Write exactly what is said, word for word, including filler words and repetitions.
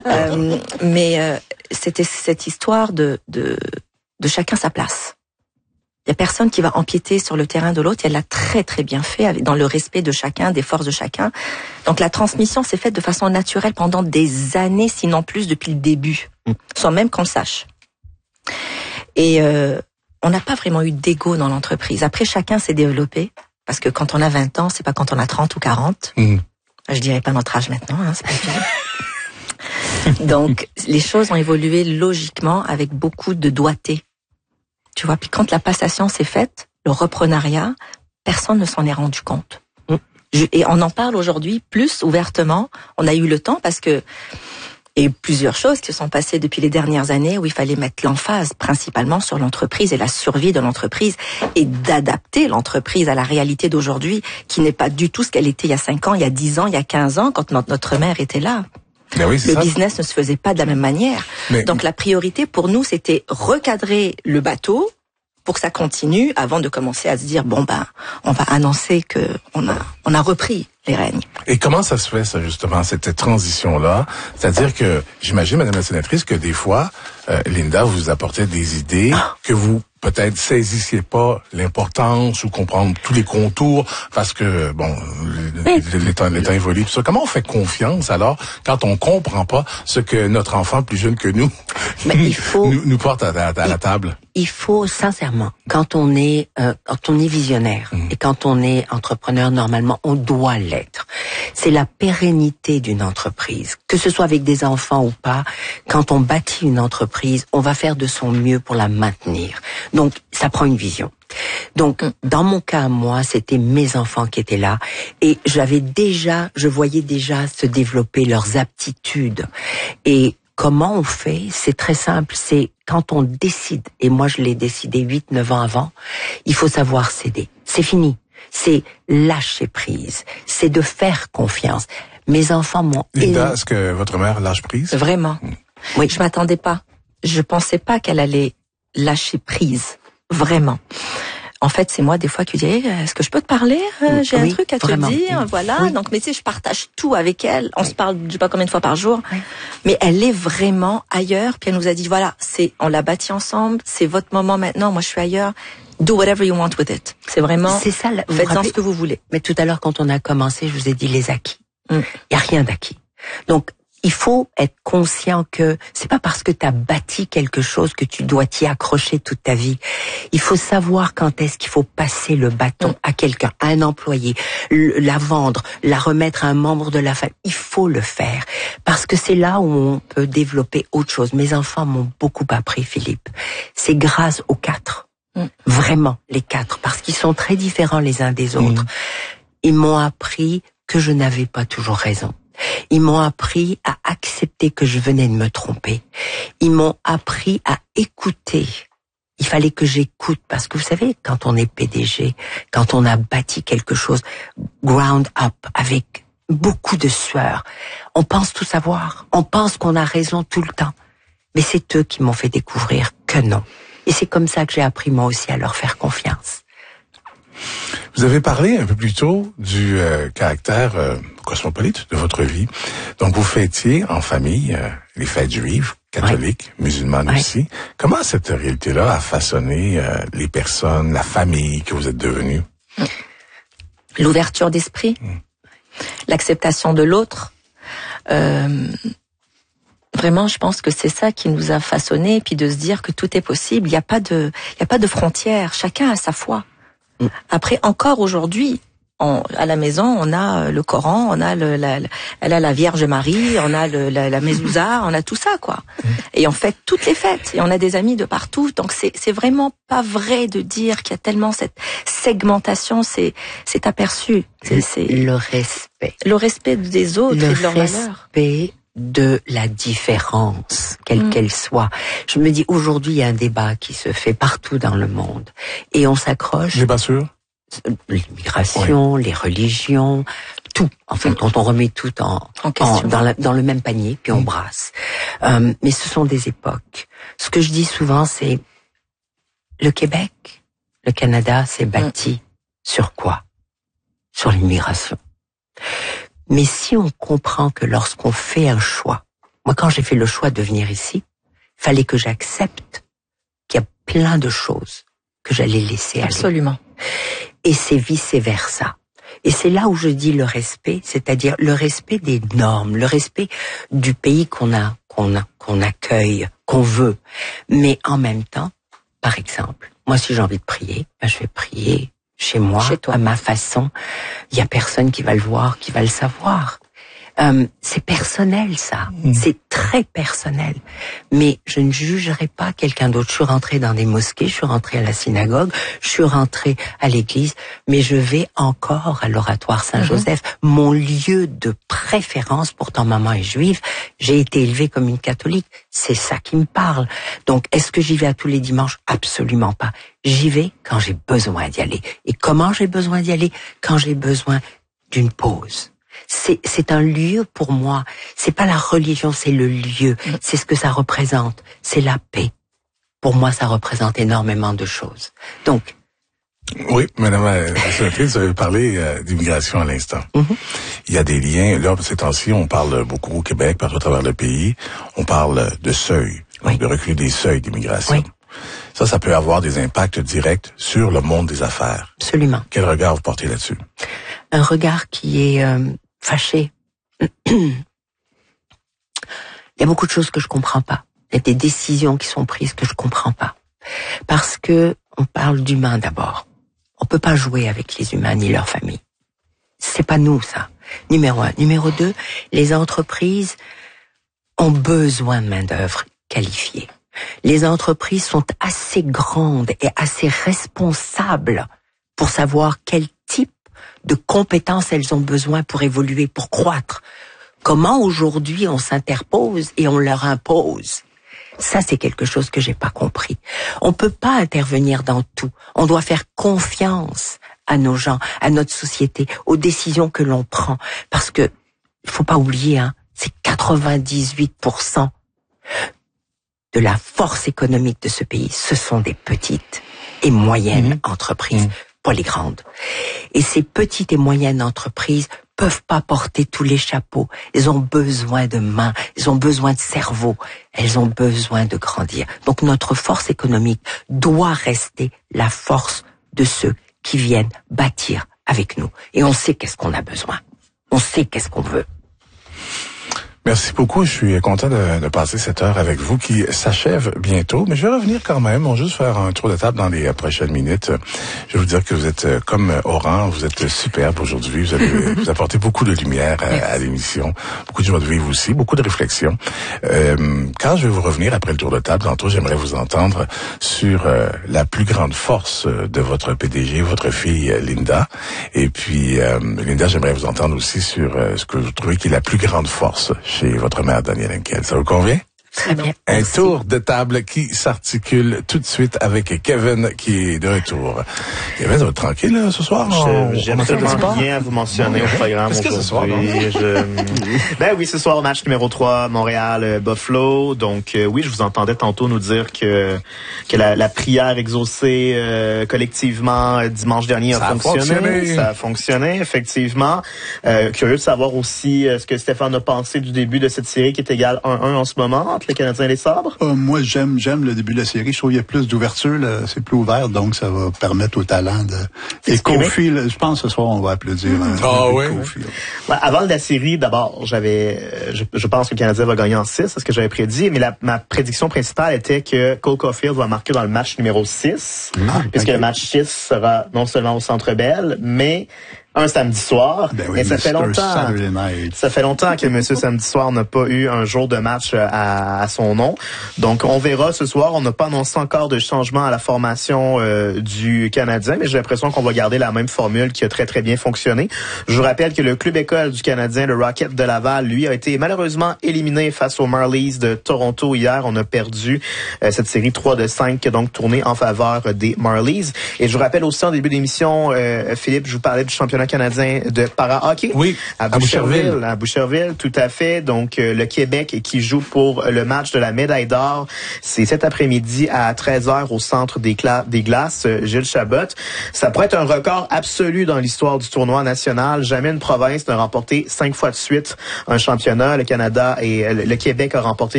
euh, mais euh, c'était cette histoire de, de, de chacun sa place. Il y a personne qui va empiéter sur le terrain de l'autre. Elle l'a très très bien fait dans le respect de chacun, des forces de chacun. Donc la transmission s'est faite de façon naturelle pendant des années, sinon plus depuis le début, sans même qu'on le sache. Et euh, on n'a pas vraiment eu d'ego dans l'entreprise. Après, chacun s'est développé, parce que quand on a vingt ans, c'est pas quand on a trente ou quarante. Mmh. Je dirais pas notre âge maintenant, hein, c'est pas bien. Donc les choses ont évolué logiquement avec beaucoup de doigté. Tu vois, puis quand la passation s'est faite, le reprenariat, personne ne s'en est rendu compte. Mm. Je, et on en parle aujourd'hui plus ouvertement. On a eu le temps parce que il y a eu plusieurs choses qui se sont passées depuis les dernières années où il fallait mettre l'emphase principalement sur l'entreprise et la survie de l'entreprise et d'adapter l'entreprise à la réalité d'aujourd'hui qui n'est pas du tout ce qu'elle était il y a cinq ans, il y a dix ans, il y a quinze ans quand notre mère était là. Ben oui, le ça. business ne se faisait pas de la même manière. Mais... Donc la priorité pour nous, c'était recadrer le bateau pour que ça continue avant de commencer à se dire bon ben on va annoncer que on a on a repris les règnes. Et comment ça se fait ça justement cette transition là? C'est-à-dire que j'imagine, Madame la sénatrice, que des fois euh, Linda vous apportait des idées ah. que vous peut-être saisissiez pas l'importance ou comprendre tous les contours parce que bon oui. le temps le temps évolue tout ça. Comment on fait confiance alors quand on comprend pas ce que notre enfant plus jeune que nous Mais il faut nous, nous porte à, à, à la table? Il faut sincèrement, quand on est euh, quand on est visionnaire mmh. et quand on est entrepreneur, normalement on doit l'être. C'est la pérennité d'une entreprise, que ce soit avec des enfants ou pas. Quand on bâtit une entreprise, on va faire de son mieux pour la maintenir. Donc, ça prend une vision. Donc, dans mon cas, moi, c'était mes enfants qui étaient là et j'avais déjà, je voyais déjà se développer leurs aptitudes. Et comment on fait? C'est très simple, c'est quand on décide, et moi je l'ai décidé huit neuf ans avant, il faut savoir céder. C'est fini. C'est lâcher prise. C'est de faire confiance. Mes enfants m'ont... Linda, est-ce que votre mère lâche prise? Vraiment. Oui. Je m'attendais pas. Je pensais pas qu'elle allait lâcher prise. Vraiment. En fait, c'est moi des fois qui dis hey, est-ce que je peux te parler? J'ai oui, un truc à vraiment. te dire, voilà. Oui. Donc, mais tu sais, je partage tout avec elle. On oui. se parle, je sais pas combien de fois par jour. Oui. Mais elle est vraiment ailleurs. Puis elle nous a dit voilà, c'est, on l'a bâti ensemble. C'est votre moment maintenant. Moi, je suis ailleurs. Do whatever you want with it. C'est vraiment. C'est ça. Faites-en ce que vous voulez. Mais tout à l'heure, quand on a commencé, je vous ai dit les acquis. Il mm. y a rien d'acquis. Donc, il faut être conscient que c'est pas parce que tu as bâti quelque chose que tu dois t'y accrocher toute ta vie. Il faut savoir quand est-ce qu'il faut passer le bâton à quelqu'un, à un employé, la vendre, la remettre à un membre de la famille. Il faut le faire parce que c'est là où on peut développer autre chose. Mes enfants m'ont beaucoup appris, Philippe. C'est grâce aux quatre. Mmh. Vraiment, les quatre, parce qu'ils sont très différents les uns des autres. Mmh. Ils m'ont appris que je n'avais pas toujours raison. Ils m'ont appris à accepter que je venais de me tromper. Ils m'ont appris à écouter. Il fallait que j'écoute parce que vous savez, quand on est P D G, quand on a bâti quelque chose ground up avec beaucoup de sueur, on pense tout savoir. On pense qu'on a raison tout le temps. Mais c'est eux qui m'ont fait découvrir que non. Et c'est comme ça que j'ai appris moi aussi à leur faire confiance. Vous avez parlé un peu plus tôt du euh, caractère euh, cosmopolite de votre vie. Donc, vous fêtiez en famille euh, les fêtes juives, catholiques, oui. musulmanes oui. aussi. Comment cette réalité-là a façonné euh, les personnes, la famille que vous êtes devenue? L'ouverture d'esprit, mmh. l'acceptation de l'autre. Euh, vraiment, je pense que c'est ça qui nous a façonné, et puis de se dire que tout est possible. Il n'y a pas de, il y a pas de frontières. Chacun a sa foi. Après, encore aujourd'hui, on, à la maison, on a le Coran, on a le, la, elle a la Vierge Marie, on a le, la, la mezouza, on a tout ça, quoi. Et on fête toutes les fêtes, et on a des amis de partout. Donc c'est, c'est vraiment pas vrai de dire qu'il y a tellement cette segmentation. C'est, c'est aperçu. C'est, c'est le respect, le respect des autres le et de leurs valeurs. Le respect de la différence, quelle mmh. qu'elle soit. Je me dis, aujourd'hui, il y a un débat qui se fait partout dans le monde. Et on s'accroche. Débat sur l'immigration, oui. les religions, tout. En fait, mmh. quand on remet tout en, en, en dans, la, dans le même panier, puis on mmh. brasse. Euh, mais ce sont des époques. Ce que je dis souvent, c'est le Québec, le Canada s'est bâti mmh. sur quoi? Sur l'immigration. Mais si on comprend que lorsqu'on fait un choix, Moi, quand j'ai fait le choix de venir ici, il fallait que j'accepte qu'il y a plein de choses que j'allais laisser aller. Absolument. Et c'est vice-versa. Et c'est là où je dis le respect, c'est-à-dire le respect des normes, le respect du pays qu'on a, qu'on a, qu'on accueille, qu'on veut. Mais en même temps, par exemple, moi, si j'ai envie de prier, ben, je vais prier chez moi, chez toi, à ma façon. Il y a personne qui va le voir, qui va le savoir. Euh, c'est personnel, ça. Mmh. C'est très personnel. Mais je ne jugerai pas quelqu'un d'autre. Je suis rentrée dans des mosquées, je suis rentrée à la synagogue, je suis rentrée à l'église, mais je vais encore à l'oratoire Saint-Joseph. Mmh. Mon lieu de préférence, pourtant maman est juive, j'ai été élevée comme une catholique. C'est ça qui me parle. Donc, est-ce que j'y vais à tous les dimanches? Absolument pas. J'y vais quand j'ai besoin d'y aller. Et comment j'ai besoin d'y aller? Quand j'ai besoin d'une pause. C'est, c'est un lieu pour moi. C'est pas la religion, c'est le lieu. C'est ce que ça représente. C'est la paix. Pour moi, ça représente énormément de choses. Donc. Oui, madame la sénatrice, vous avez parlé euh, d'immigration à l'instant. Mm-hmm. Il y a des liens. Là, ces temps-ci, on parle beaucoup au Québec, partout à travers le pays. On parle de seuil, oui. de recul des seuils d'immigration. Oui. Ça, ça peut avoir des impacts directs sur le monde des affaires. Absolument. Quel regard vous portez là-dessus? Un regard qui est euh, fâché. Il y a beaucoup de choses que je comprends pas. Il y a des décisions qui sont prises que je comprends pas. Parce que on parle d'humains d'abord. On peut pas jouer avec les humains ni leur famille. C'est pas nous, ça. Numéro un. Numéro deux, les entreprises ont besoin de main-d'œuvre qualifiée. Les entreprises sont assez grandes et assez responsables pour savoir quel type de compétences elles ont besoin pour évoluer, pour croître. Comment aujourd'hui on s'interpose et on leur impose? Ça, c'est quelque chose que j'ai pas compris. On peut pas intervenir dans tout. On doit faire confiance à nos gens, à notre société, aux décisions que l'on prend. Parce que, il faut pas oublier, hein, c'est quatre-vingt-dix-huit pour cent de la force économique de ce pays. Ce sont des petites et moyennes mmh. entreprises. Mmh. Pas les grandes. Et ces petites et moyennes entreprises peuvent pas porter tous les chapeaux. Elles ont besoin de mains, elles ont besoin de cerveau, elles ont besoin de grandir. Donc notre force économique doit rester la force de ceux qui viennent bâtir avec nous. Et on sait qu'est-ce qu'on a besoin. On sait qu'est-ce qu'on veut. Merci beaucoup. Je suis content de, de passer cette heure avec vous qui s'achève bientôt. Mais je vais revenir quand même. On va juste faire un tour de table dans les prochaines minutes. Je vais vous dire que vous êtes comme Oran. Vous êtes superbe aujourd'hui. Vous avez vous apportez beaucoup de lumière à, à l'émission. Beaucoup de joie de vivre aussi. Beaucoup de réflexion. Euh, quand je vais vous revenir après le tour de table, tantôt, j'aimerais vous entendre sur euh, la plus grande force de votre P D G, votre fille Linda. Et puis, euh, Linda, j'aimerais vous entendre aussi sur euh, ce que vous trouvez qui est la plus grande force chez votre mère, Danielle Henkel. Ça vous convient? Très bien. Un Merci. Tour de table qui s'articule tout de suite avec Kevin qui est de retour. Kevin, ça va être tranquille là, ce soir? Je, j'ai absolument rien à vous mentionner au programme. Qu'est-ce que ce soir? Je... Ben oui, ce soir, match numéro trois, Montréal-Buffalo. Donc euh, oui, je vous entendais tantôt nous dire que que la, la prière exaucée euh, collectivement euh, dimanche dernier a, ça fonctionné. a fonctionné. Ça a fonctionné, effectivement. Euh, curieux de savoir aussi euh, ce que Stéphane a pensé du début de cette série qui est égale un un en ce moment. Les Canadiens et les Sabres? Euh, moi, j'aime j'aime le début de la série. Je trouve qu'il y a plus d'ouverture, là, c'est plus ouvert, donc ça va permettre au talent de... Et Kofi, là, je pense que ce soir, on va applaudir. Mmh. Ah oui? Ouais, avant la série, d'abord, j'avais, je, je pense que le Canadien va gagner en six, c'est ce que j'avais prédit, mais la, ma prédiction principale était que Cole Caulfield va marquer dans le match numéro six, mmh. puisque okay. le match six sera non seulement au Centre Bell, mais un samedi soir. Ben oui, et ça fait longtemps. Ça fait longtemps que Monsieur Samedi Soir n'a pas eu un jour de match à, à son nom. Donc, on verra ce soir. On n'a pas annoncé encore de changement à la formation euh, du Canadien, mais j'ai l'impression qu'on va garder la même formule qui a très, très bien fonctionné. Je vous rappelle que le club école du Canadien, le Rocket de Laval, lui, a été malheureusement éliminé face aux Marlies de Toronto hier. On a perdu euh, cette série trois de cinq, donc tournée en faveur des Marlies. Et je vous rappelle aussi en début d'émission, euh, Philippe, je vous parlais du championnat championnat canadien de para-hockey. Oui, à Boucherville. À Boucherville, à Boucherville, tout à fait. Donc, euh, le Québec qui joue pour le match de la médaille d'or, c'est cet après-midi à treize heures au centre des, Cla- des glaces, euh, Gilles Chabot. Ça pourrait être un record absolu dans l'histoire du tournoi national. Jamais une province n'a remporté cinq fois de suite un championnat. Le Canada et le Québec a remporté